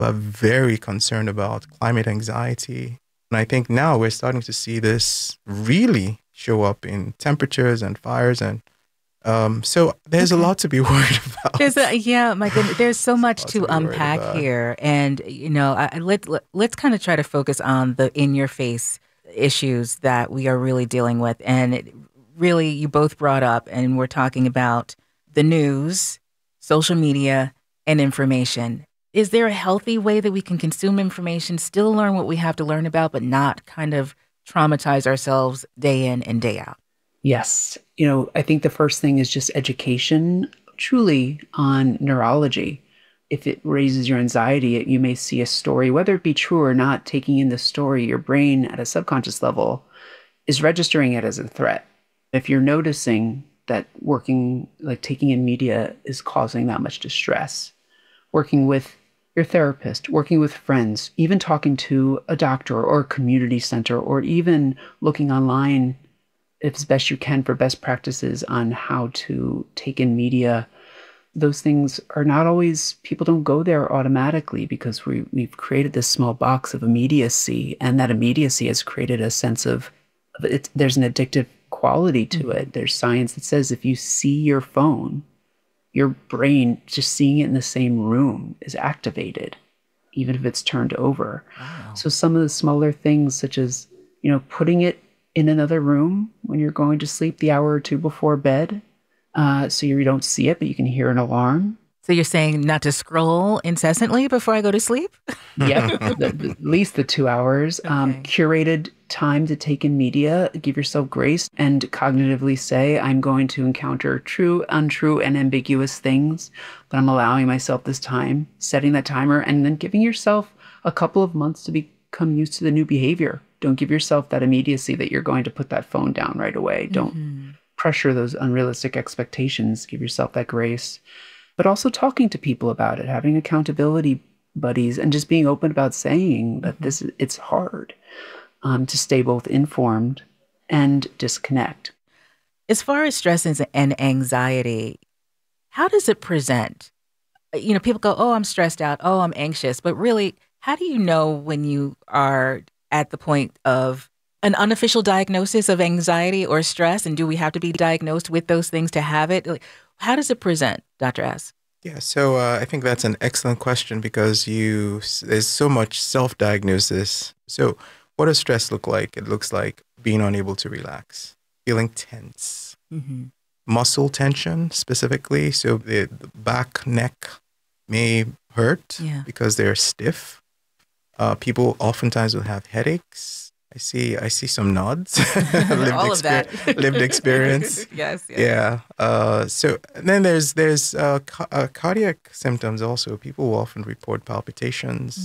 are very concerned about climate anxiety. And I think now we're starting to see this really show up in temperatures and fires. And so there's a Okay. lot to be worried There's about. a yeah, my goodness. There's so There's a much lot to to be worried unpack about. here, and let's kind of try to focus on the in your face issues that we are really dealing with. And really, you both brought up, and we're talking about the news, social media, and information. Is there a healthy way that we can consume information, still learn what we have to learn about, but not kind of traumatize ourselves day in and day out? Yes. I think the first thing is just education truly on neurology. If it raises your anxiety, you may see a story, whether it be true or not, taking in the story, your brain at a subconscious level is registering it as a threat. If you're noticing that like taking in media is causing that much distress, working with your therapist, working with friends, even talking to a doctor or a community center, or even looking online as best you can for best practices on how to take in media. Those things are not always, people don't go there automatically because we've created this small box of immediacy, and that immediacy has created a sense of it. There's an addictive quality to it. There's science that says if you see your phone, your brain just seeing it in the same room is activated, even if it's turned over. Wow. So some of the smaller things, such as, putting it in another room when you're going to sleep the hour or two before bed, so you don't see it, but you can hear an alarm. So you're saying not to scroll incessantly before I go to sleep? Yep, at least the 2 hours. Okay. Curated time to take in media, give yourself grace, and cognitively say, I'm going to encounter true, untrue, and ambiguous things, but I'm allowing myself this time, setting that timer, and then giving yourself a couple of months to become used to the new behavior. Don't give yourself that immediacy that you're going to put that phone down right away. Don't pressure those unrealistic expectations. Give yourself that grace. But also talking to people about it, having accountability buddies, and just being open about saying that it's hard to stay both informed and disconnect. As far as stress and anxiety, how does it present? People go, oh, I'm stressed out. Oh, I'm anxious. But really, how do you know when you are at the point of an unofficial diagnosis of anxiety or stress? And do we have to be diagnosed with those things to have it? Like, how does it present, Dr. S? Yeah, so I think that's an excellent question because there's so much self-diagnosis. So what does stress look like? It looks like being unable to relax, feeling tense, Mm-hmm. muscle tension specifically. So the back, neck may hurt Yeah. because they're stiff. People oftentimes will have headaches. I see some nods. All of that. Lived experience. Yes. Yeah. So then there's cardiac symptoms also. People will often report palpitations,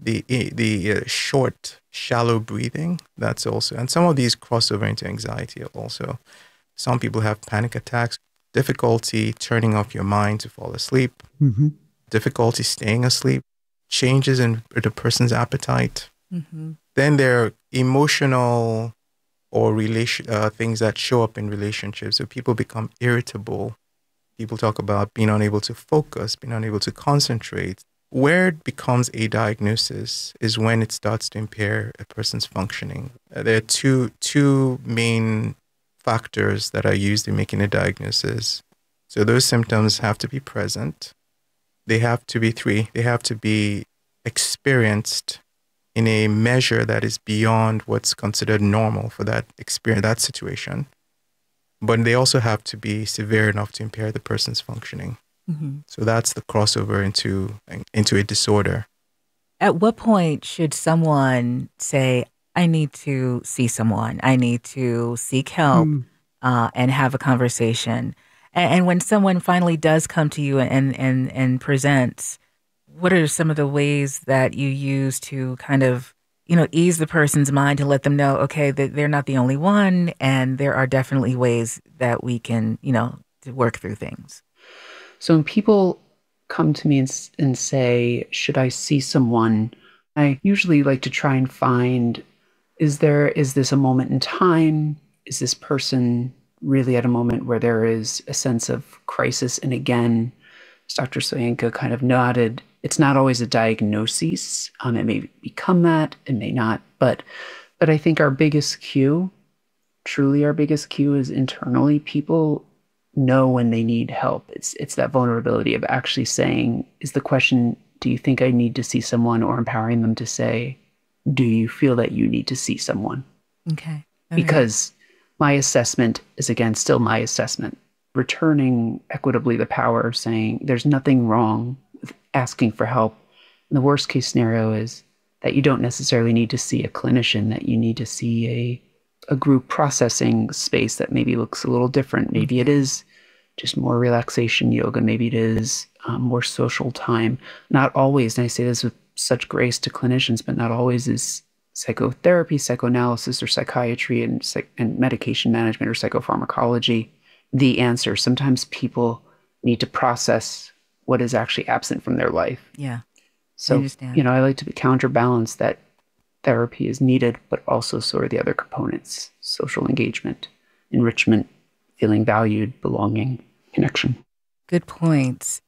the short, shallow breathing. That's also, and some of these cross over into anxiety also. Some people have panic attacks, difficulty turning off your mind to fall asleep, difficulty staying asleep, changes in the person's appetite. Mm-hmm. Then there are emotional or things that show up in relationships. So people become irritable. People talk about being unable to focus, being unable to concentrate. Where it becomes a diagnosis is when it starts to impair a person's functioning. There are two main factors that are used in making a diagnosis. So those symptoms have to be present. They have to be three. They have to be experienced in a measure that is beyond what's considered normal for that experience, that situation. But they also have to be severe enough to impair the person's functioning. Mm-hmm. So that's the crossover into a disorder. At what point should someone say, I need to see someone, I need to seek help and have a conversation? And when someone finally does come to you and presents, what are some of the ways that you use to kind of, ease the person's mind to let them know, okay, that they're not the only one, and there are definitely ways that we can, to work through things? So when people come to me and say, should I see someone? I usually like to try and find, is this a moment in time? Is this person really at a moment where there is a sense of crisis? And again, as Dr. Soyinka kind of nodded, It's not always a diagnosis. It may become that, it may not. But I think our biggest cue, truly our biggest cue, is internally. People know when they need help. It's that vulnerability of actually saying, is the question, do you think I need to see someone? Or empowering them to say, do you feel that you need to see someone? Okay. Because my assessment is, again, still my assessment. Returning equitably the power of saying there's nothing wrong with asking for help. And the worst case scenario is that you don't necessarily need to see a clinician, that you need to see a group processing space that maybe looks a little different. Maybe it is just more relaxation yoga. Maybe it is more social time. Not always, and I say this with such grace to clinicians, but not always is psychotherapy, psychoanalysis, or psychiatry and medication management or psychopharmacology the answer. Sometimes people need to process what is actually absent from their life. Yeah. So, I understand. I like to counterbalance that therapy is needed, but also sort of the other components: social engagement, enrichment, feeling valued, belonging, connection. Good points.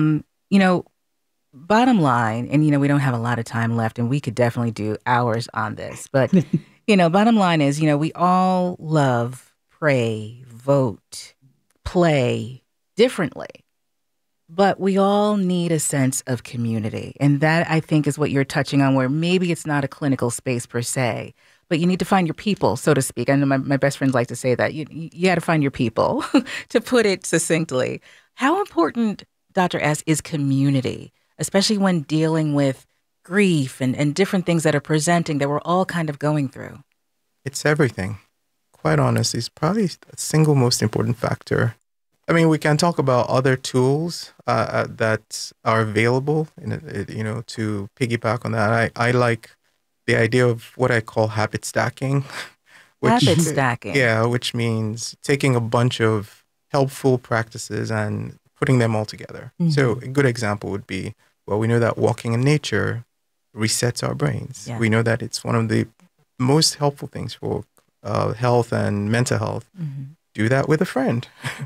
Bottom line, and we don't have a lot of time left, and we could definitely do hours on this, but bottom line is, we all love, pray, vote, play differently, but we all need a sense of community. And that, I think, is what you're touching on, where maybe it's not a clinical space per se, but you need to find your people, so to speak. I know my best friends like to say that. You got to find your people, to put it succinctly. How important, Dr. S, is community, especially when dealing with grief and different things that are presenting that we're all kind of going through? It's everything. Quite honest, it's probably the single most important factor. I mean, we can talk about other tools that are available, to piggyback on that. I like the idea of what I call habit stacking. Habit stacking. Yeah, which means taking a bunch of helpful practices and putting them all together. Mm-hmm. So a good example would be, well, we know that walking in nature resets our brains. Yeah. We know that it's one of the most helpful things for health and mental health. Mm-hmm. Do that with a friend.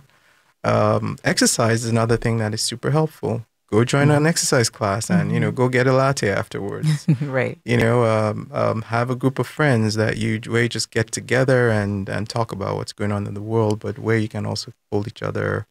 Exercise is another thing that is super helpful. Go join an exercise class and, go get a latte afterwards. Right. Have a group of friends where you just get together and talk about what's going on in the world, but where you can also hold each other,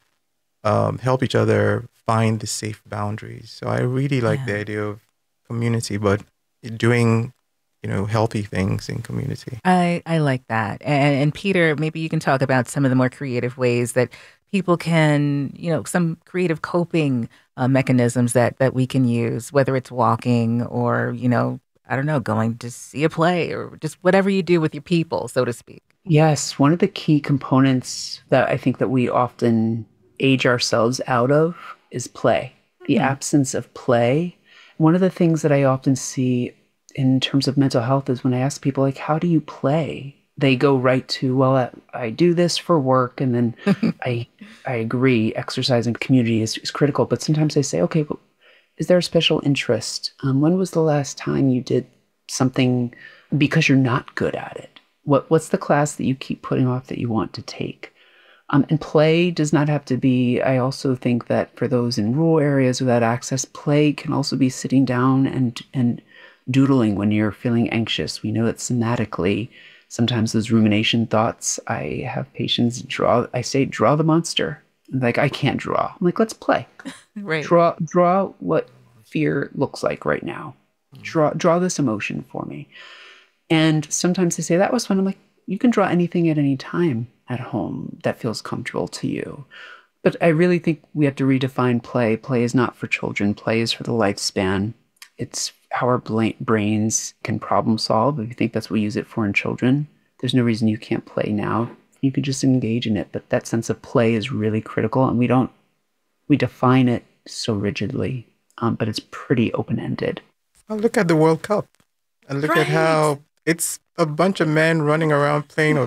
help each other find the safe boundaries. So I really like the idea of community, but doing, healthy things in community. I like that. And Peter, maybe you can talk about some of the more creative ways that people can, some creative coping mechanisms that we can use, whether it's walking or, I don't know, going to see a play or just whatever you do with your people, so to speak. Yes. One of the key components that I think that we often age ourselves out of is play, the absence of play. One of the things that I often see in terms of mental health is when I ask people, like, how do you play? They go right to, well, I do this for work. And then I agree, exercise and community is critical. But sometimes I say, okay, but is there a special interest? When was the last time you did something because you're not good at it? What's the class that you keep putting off that you want to take? And play does not have to be, I also think that for those in rural areas without access, play can also be sitting down and doodling when you're feeling anxious. We know that somatically, sometimes those rumination thoughts, I have patients draw the monster. Like, I can't draw. I'm like, let's play. Right. Draw what fear looks like right now. Draw this emotion for me. And sometimes they say, that was fun. I'm like, you can draw anything at any time at home that feels comfortable to you. But I really think we have to redefine play. Play is not for children. Play is for the lifespan. It's how our brains can problem solve. If you think that's what we use it for in children, there's no reason you can't play now. You could just engage in it. But that sense of play is really critical. And we define it so rigidly, but it's pretty open-ended. Well, look at the World Cup and look at how it's a bunch of men running around playing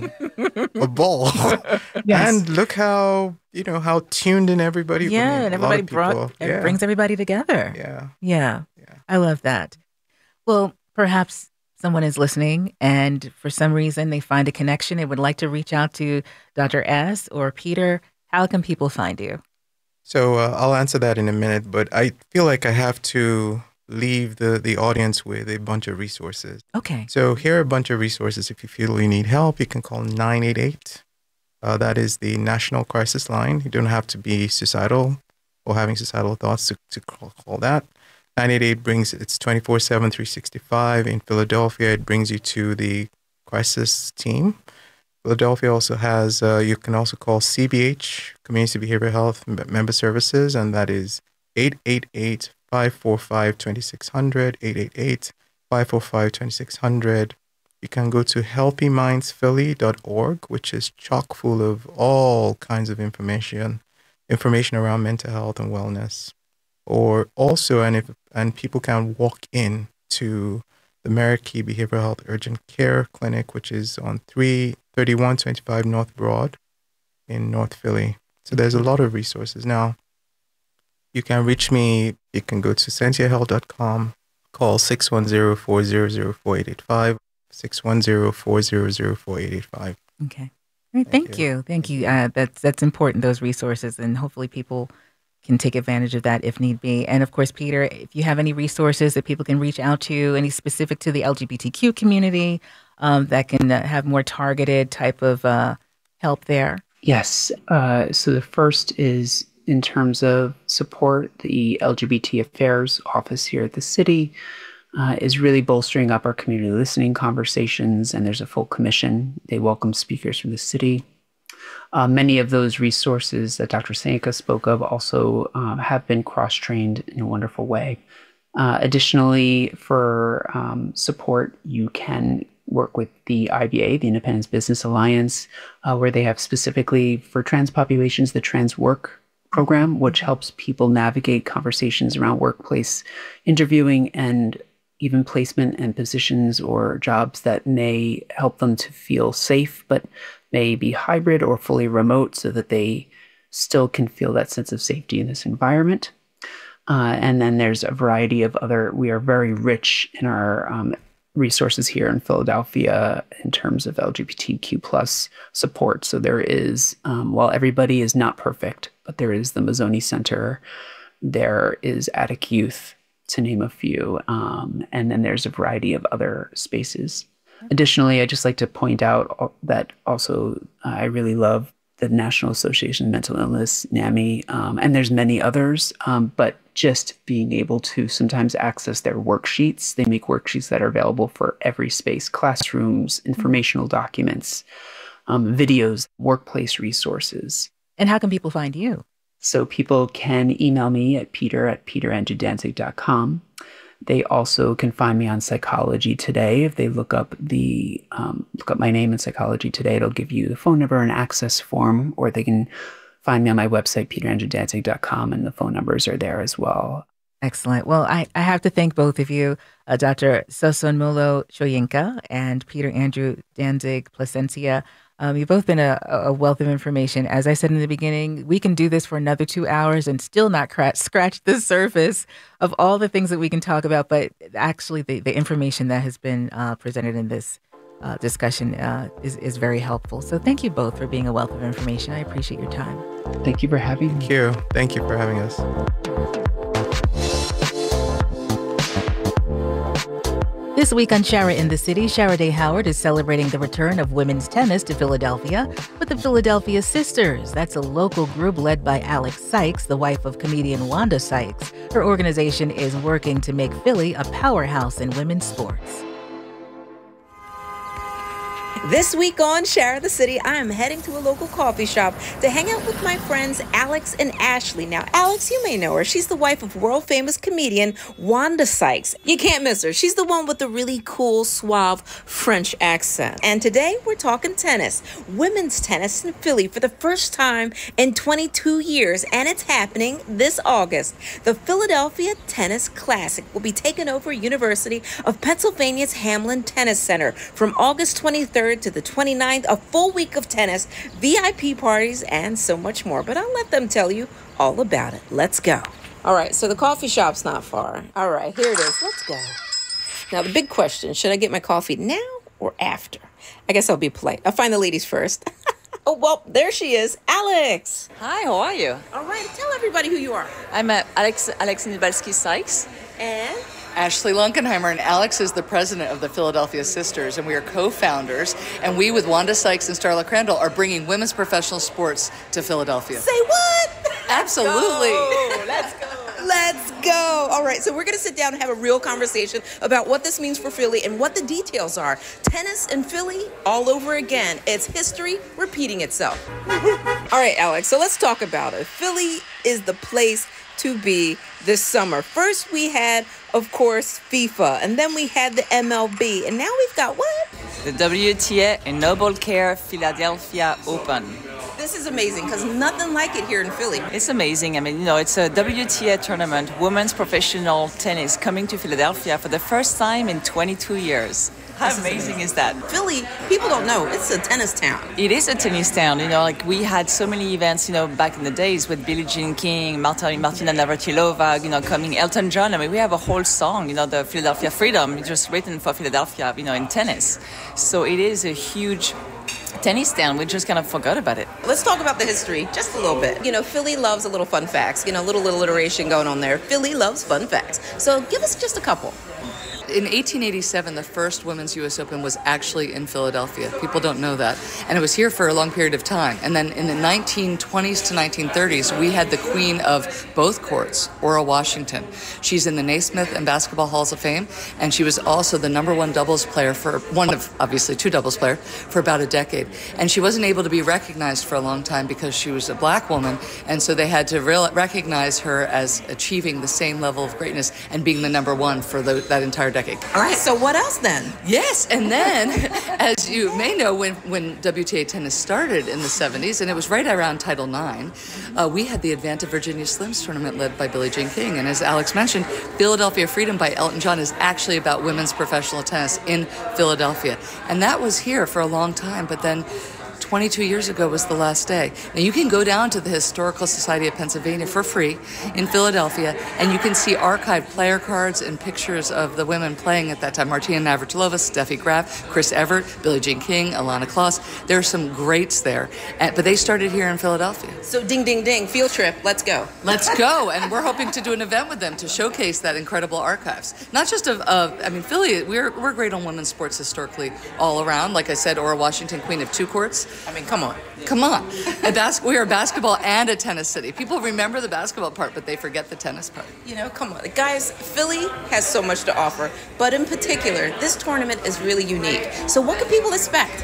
a ball. Yes. And look how, how tuned in everybody. Yeah, and everybody brings everybody together. Yeah. I love that. Well, perhaps someone is listening and for some reason they find a connection and would like to reach out to Dr. S or Peter. How can people find you? So I'll answer that in a minute, but I feel like I have to leave the audience with a bunch of resources. Okay. So here are a bunch of resources. If you feel you need help, you can call 988. That is the National Crisis Line. You don't have to be suicidal or having suicidal thoughts to call that. 988 brings, it's 24/7, 365. In Philadelphia, it brings you to the crisis team. Philadelphia also has, you can also call CBH, Community Behavioral Health Member Services, and that is 888-545-2600, 888-545-2600. You can go to healthymindsphilly.org, which is chock full of all kinds of information around mental health and wellness. Or also, and people can walk in to the Meraki Behavioral Health Urgent Care Clinic, which is on 3125 North Broad in North Philly. So there's a lot of resources. Now, you can reach me. You can go to sentiahealth.com, call 610-400-4885, 610-400-4885. Okay. Great. Thank you. That's important, those resources, and hopefully people can take advantage of that if need be. And of course, Peter, if you have any resources that people can reach out to, any specific to the LGBTQ community that can have more targeted type of help there. Yes. So the first is in terms of support, the LGBT Affairs Office here at the city is really bolstering up our community listening conversations, and there's a full commission. They welcome speakers from the city. Many of those resources that Dr. Seneka spoke of also have been cross-trained in a wonderful way. Additionally, for support, you can work with the IBA, the Independence Business Alliance, where they have specifically for trans populations, the Trans Work program, which helps people navigate conversations around workplace interviewing and even placement and positions or jobs that may help them to feel safe, but may be hybrid or fully remote so that they still can feel that sense of safety in this environment. And then there's a variety of we are very rich in our resources here in Philadelphia in terms of LGBTQ plus support. So there is, while everybody is not perfect, but there is the Mazzoni Center, there is Attic Youth, to name a few, and then there's a variety of other spaces. Additionally, I'd just like to point out that also I really love the National Association of Mental Illness, NAMI, and there's many others, but just being able to sometimes access their worksheets. They make worksheets that are available for every space, classrooms, informational documents, videos, workplace resources. And how can people find you? So people can email me at peter@peterandrewdanzig.com. They also can find me on Psychology Today. If they look up my name in Psychology Today, it'll give you the phone number and access form, or they can find me on my website, peterandrewdanzig.com, and the phone numbers are there as well. Excellent. Well, I have to thank both of you, Dr. Sosonmulo Shoyinka and Peter Andrew Danzig Plasencia. You've both been a wealth of information. As I said in the beginning, we can do this for another 2 hours and still not scratch the surface of all the things that we can talk about. But actually, the information that has been presented in this discussion is very helpful. So thank you both for being a wealth of information. I appreciate your time. Thank you for having me. Thank you for having us. This week on Shara in the City, Shara Day Howard is celebrating the return of women's tennis to Philadelphia with the Philadelphia Sisters. That's a local group led by Alex Sykes, the wife of comedian Wanda Sykes. Her organization is working to make Philly a powerhouse in women's sports. This week on Shara the City, I am heading to a local coffee shop to hang out with my friends Alex and Ashley. Now, Alex, you may know her. She's the wife of world-famous comedian Wanda Sykes. You can't miss her. She's the one with the really cool, suave French accent. And today, we're talking tennis. Women's tennis in Philly for the first time in 22 years, and it's happening this August. The Philadelphia Tennis Classic will be taking over University of Pennsylvania's Hamlin Tennis Center from August 23rd to the 29th, a full week of tennis, VIP parties, and so much more. But I'll let them tell you all about it. Let's go. All right, so the coffee shop's not far. All right, here it is. Let's go. Now, the big question, should I get my coffee now or after? I guess I'll be polite. I'll find the ladies first. Oh, well, there she is, Alex. Hi, how are you? All right, tell everybody who you are. I'm Alex Nibalski-Sykes. And? Ashley Lunkenheimer, and Alex is the president of the Philadelphia Sisters, and we are co-founders, and we, with Wanda Sykes and Starla Crandall, are bringing women's professional sports to Philadelphia. Say what? Absolutely. Let's go. Let's go. All right, so we're going to sit down and have a real conversation about what this means for Philly and what the details are. Tennis in Philly all over again. It's history repeating itself. All right, Alex, so let's talk about it. Philly is the place to be this summer. First, we had, of course, FIFA, and then we had the MLB, and now we've got what? The WTA and Noble Care Philadelphia Open. This is amazing because nothing like it here in Philly. It's amazing. I mean, it's a WTA tournament, women's professional tennis, coming to Philadelphia for the first time in 22 years. How amazing is that? Philly, people don't know, it's a tennis town. It is a tennis town. Like we had so many events, back in the days with Billie Jean King, Martina Navratilova, coming, Elton John. I mean, we have a whole song, the Philadelphia Freedom, just written for Philadelphia, in tennis. So it is a huge tennis town. We just kind of forgot about it. Let's talk about the history just a little bit. Philly loves a little fun facts, little alliteration going on there. Philly loves fun facts. So give us just a couple. In 1887, the first Women's U.S. Open was actually in Philadelphia. People don't know that. And it was here for a long period of time. And then in the 1920s to 1930s, we had the queen of both courts, Ora Washington. She's in the Naismith and Basketball Halls of Fame, and she was also the number one doubles player one of, obviously, two doubles player for about a decade. And she wasn't able to be recognized for a long time because she was a black woman, and so they had to recognize her as achieving the same level of greatness and being the number one for that entire decade. All right, so what else then? Yes, and then, as you may know, when WTA tennis started in the 70s, and it was right around Title IX, we had the Advanta Virginia Slims tournament led by Billie Jean King. And as Alex mentioned, Philadelphia Freedom by Elton John is actually about women's professional tennis in Philadelphia. And that was here for a long time, but then 22 years ago was the last day. Now, you can go down to the Historical Society of Pennsylvania for free in Philadelphia, and you can see archived player cards and pictures of the women playing at that time. Martina Navratilova, Steffi Graf, Chris Evert, Billie Jean King, Alana Kloss. There are some greats there, but they started here in Philadelphia. So ding, ding, ding, field trip, let's go. Let's go, and we're hoping to do an event with them to showcase that incredible archives. Not just Philly, we're great on women's sports historically all around. Like I said, Ora Washington, queen of two courts. I mean, come on. Come on. We are a basketball and a tennis city. People remember the basketball part, but they forget the tennis part. Come on. Guys, Philly has so much to offer, but in particular, this tournament is really unique. So what can people expect?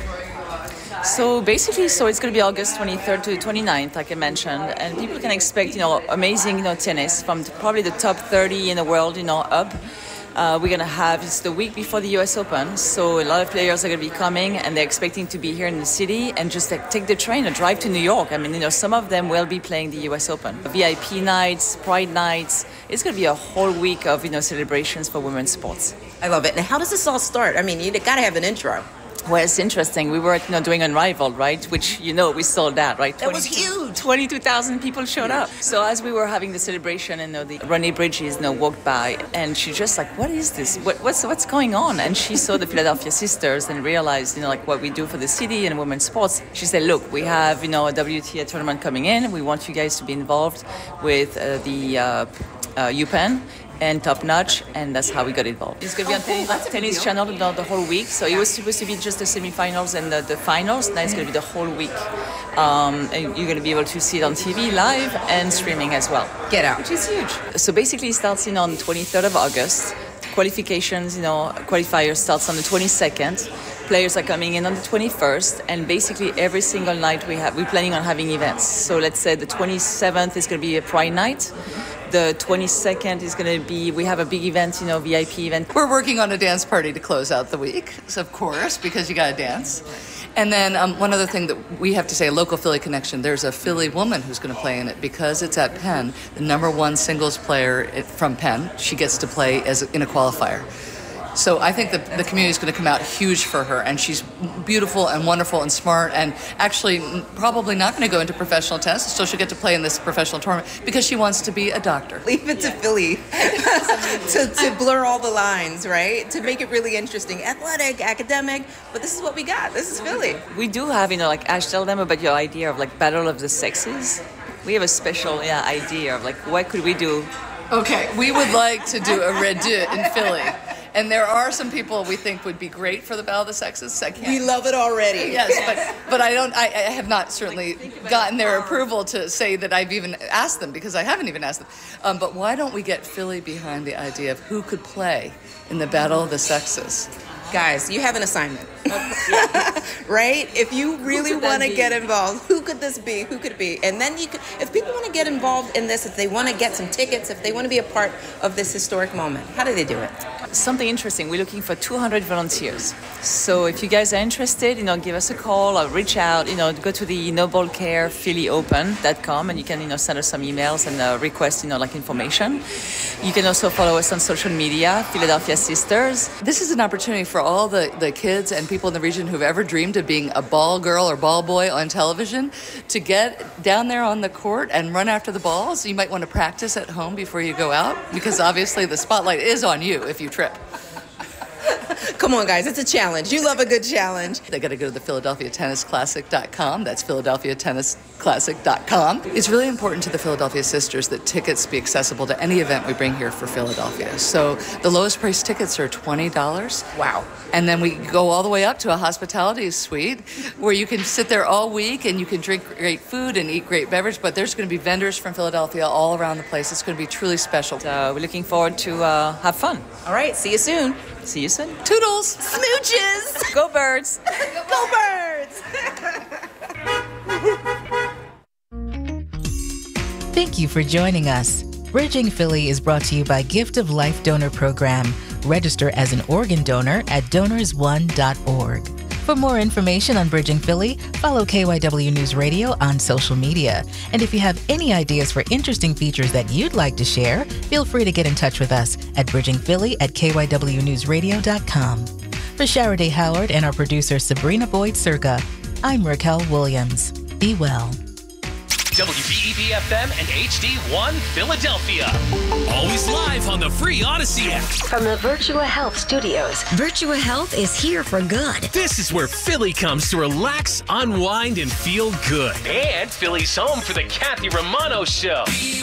So basically, it's going to be August 23rd to 29th, like I mentioned, and people can expect, amazing, tennis from probably the top 30 in the world, up. We're going to have, it's the week before the U.S. Open, so a lot of players are going to be coming, and they're expecting to be here in the city and just take the train and drive to New York. I mean, some of them will be playing the U.S. Open. VIP nights, Pride nights. It's going to be a whole week of, celebrations for women's sports. I love it. Now, how does this all start? I mean, you got to have an intro. Well, it's interesting. We were, doing Unrivaled, right? Which, we sold that, right? That was huge. 22,000 people showed up. So as we were having the celebration, the Renee Bridges, walked by, and she just like, what is this? What's going on? And she saw the Philadelphia Sisters and realized, what we do for the city and women's sports. She said, look, we have, a WTA tournament coming in. We want you guys to be involved with the UPenn and Top Notch, and that's how we got involved. It's going to be on Tennis Channel the whole week, so it was supposed to be just the semifinals and the finals. Now it's going to be the whole week. And you're going to be able to see it on TV live and streaming as well. Get out. Which is huge. So basically it starts on the 23rd of August. Qualifications, qualifiers starts on the 22nd. Players are coming in on the 21st, and basically every single night we're planning on having events. So let's say the 27th is going to be a Pride night. The 22nd is going to be, we have a big event, VIP event. We're working on a dance party to close out the week, so of course, because you got to dance. And then one other thing that we have to say, a local Philly connection, there's a Philly woman who's going to play in it because it's at Penn. The number one singles player from Penn, she gets to play in a qualifier. So I think the community is going to come out huge for her, and she's beautiful and wonderful and smart, and actually probably not going to go into professional tennis, so she'll get to play in this professional tournament because she wants to be a doctor. Leave it to Philly to blur all the lines, right? To make it really interesting. Athletic, academic, but this is what we got. This is Philly. We do have, like Ash, tell them about your idea of like battle of the sexes. We have a special idea of like what could we do. Okay, we would like to do a redo in Philly. And there are some people we think would be great for the Battle of the Sexes. I can't. We love it already. Yes, but I have not certainly gotten their approval to say that I've even asked them, because I haven't even asked them. But why don't we get Philly behind the idea of who could play in the Battle of the Sexes? Guys, you have an assignment, right? If you really want to get involved, who could this be? Who could it be? And then you could, if people want to get involved in this, if they want to get some tickets, if they want to be a part of this historic moment, how do they do it? Something interesting. We're looking for 200 volunteers. So if you guys are interested, give us a call or reach out. Go to the noblecarephillyopen.com and you can, send us some emails and request, information. You can also follow us on social media, Philadelphia Sisters. This is an opportunity for all the kids and people in the region who've ever dreamed of being a ball girl or ball boy on television to get down there on the court and run after the balls. You might want to practice at home before you go out, because obviously the spotlight is on you if you trip. Come on, guys. It's a challenge. You love a good challenge. They got to go to the PhiladelphiaTennisClassic.com. That's PhiladelphiaTennisClassic.com. It's really important to the Philadelphia Sisters that tickets be accessible to any event we bring here for Philadelphia. So the lowest priced tickets are $20. Wow. And then we go all the way up to a hospitality suite where you can sit there all week and you can drink great food and eat great beverage. But there's going to be vendors from Philadelphia all around the place. It's going to be truly special. So we're looking forward to have fun. All right. See you soon. See you soon. Toodles. Smooches. Go Birds. Go Birds. Thank you for joining us. Bridging Philly is brought to you by Gift of Life Donor Program. Register as an organ donor at donorsone.org. For more information on Bridging Philly, follow KYW News Radio on social media. And if you have any ideas for interesting features that you'd like to share, feel free to get in touch with us at bridgingphilly@kywnewsradio.com. For Sharaday Howard and our producer Sabrina Boyd Circa, I'm Raquel Williams. Be well. WBEB-FM and HD1 Philadelphia. Always live on the free Odyssey app. From the Virtua Health Studios, Virtua Health is here for good. This is where Philly comes to relax, unwind, and feel good. And Philly's home for the Kathy Romano Show.